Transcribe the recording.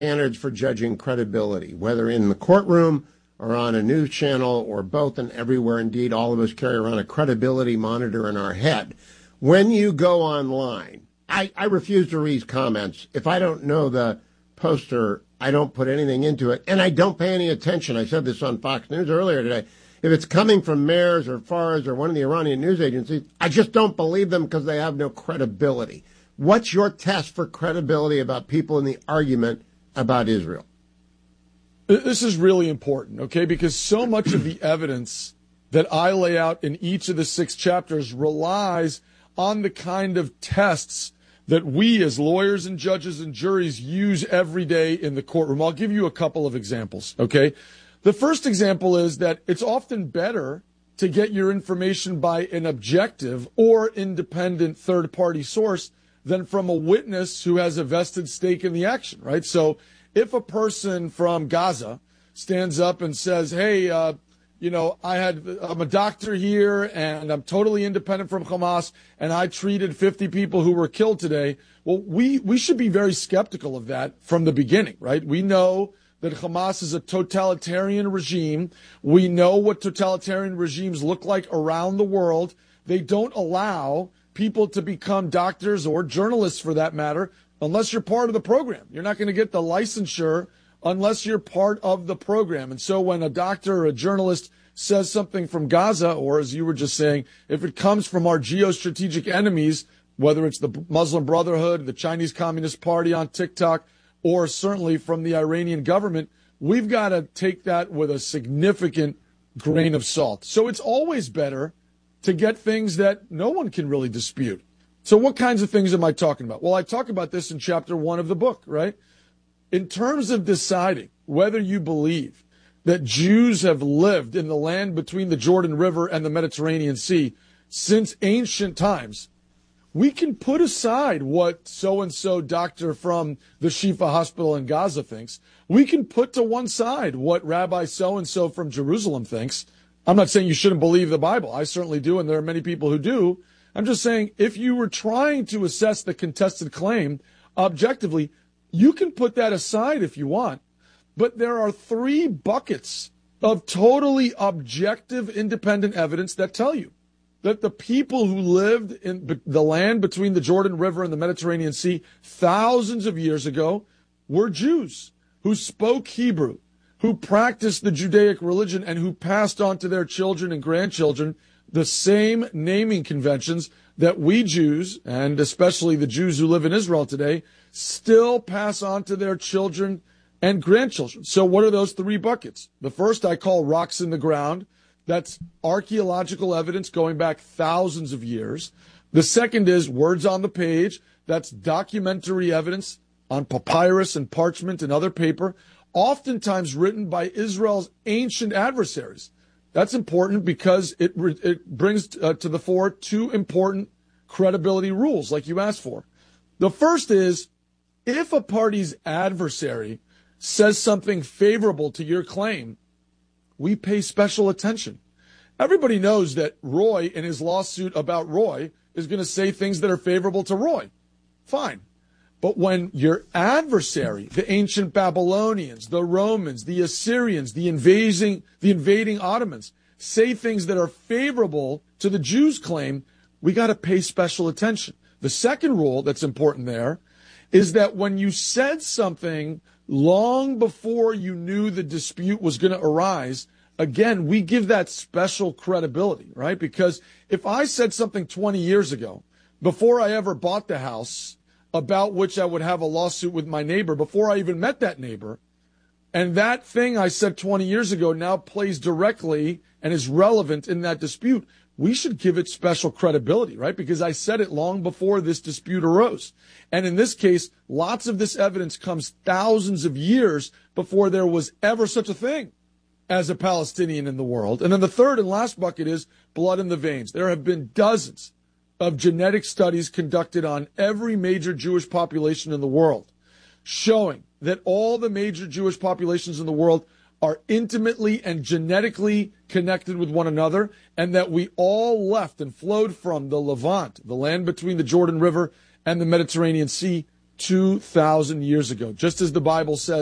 standards for judging credibility, whether in the courtroom or on a news channel or both and everywhere. Indeed, all of us carry around a credibility monitor in our head. When you go online, I refuse to read comments. If I don't know the poster, I don't put anything into it, and I don't pay any attention. I said this on Fox News earlier today. If it's coming from Mers or Fars or one of the Iranian news agencies, I just don't believe them because they have no credibility. What's your test for credibility about people in the argument about Israel? This is really important, okay, because so much of the evidence that I lay out in each of the 6 chapters relies on the kind of tests that we as lawyers and judges and juries use every day in the courtroom. I'll give you a couple of examples, okay? The first example is that it's often better to get your information by an objective or independent third-party source than from a witness who has a vested stake in the action, right? So if a person from Gaza stands up and says, hey, I'm a doctor here and I'm totally independent from Hamas and I treated 50 people who were killed today. Well, we should be very skeptical of that from the beginning, right? We know that Hamas is a totalitarian regime. We know what totalitarian regimes look like around the world. They don't allow people to become doctors or journalists for that matter unless you're part of the program. You're not going to get the licensure unless you're part of the program. And so when a doctor or a journalist says something from Gaza, or as you were just saying, if it comes from our geostrategic enemies, whether it's the Muslim Brotherhood, the Chinese Communist Party on TikTok, or certainly from the Iranian government, we've got to take that with a significant grain of salt. So it's always better to get things that no one can really dispute. So what kinds of things am I talking about? Well, I talk about this in chapter 1 of the book, right? In terms of deciding whether you believe that Jews have lived in the land between the Jordan River and the Mediterranean Sea since ancient times, we can put aside what so-and-so doctor from the Shifa Hospital in Gaza thinks. We can put to one side what Rabbi so-and-so from Jerusalem thinks. I'm not saying you shouldn't believe the Bible. I certainly do, and there are many people who do. I'm just saying if you were trying to assess the contested claim objectively, you can put that aside if you want. But there are 3 buckets of totally objective, independent evidence that tell you that the people who lived in the land between the Jordan River and the Mediterranean Sea thousands of years ago were Jews who spoke Hebrew, who practiced the Judaic religion, and who passed on to their children and grandchildren the same naming conventions that we Jews, and especially the Jews who live in Israel today, still pass on to their children and grandchildren. So what are those 3 buckets? The first I call rocks in the ground. That's archaeological evidence going back thousands of years. The second is words on the page. That's documentary evidence on papyrus and parchment and other paper, oftentimes written by Israel's ancient adversaries. That's important because it brings to the fore 2 important credibility rules, like you asked for. The first is, if a party's adversary says something favorable to your claim, we pay special attention. Everybody knows that Roy, in his lawsuit about Roy, is going to say things that are favorable to Roy. Fine. But when your adversary, the ancient Babylonians, the Romans, the Assyrians, the invading Ottomans, say things that are favorable to the Jews' claim, we got to pay special attention. The second rule that's important there is that when you said something long before you knew the dispute was going to arise, again, we give that special credibility, right? Because if I said something 20 years ago, before I ever bought the house, about which I would have a lawsuit with my neighbor, before I even met that neighbor, and that thing I said 20 years ago now plays directly and is relevant in that dispute, we should give it special credibility, right? Because I said it long before this dispute arose. And in this case, lots of this evidence comes thousands of years before there was ever such a thing as a Palestinian in the world. And then the third and last bucket is blood in the veins. There have been dozens of genetic studies conducted on every major Jewish population in the world, showing that all the major Jewish populations in the world are intimately and genetically connected with one another, and that we all left and flowed from the Levant, the land between the Jordan River and the Mediterranean Sea, 2,000 years ago. Just as the Bible says,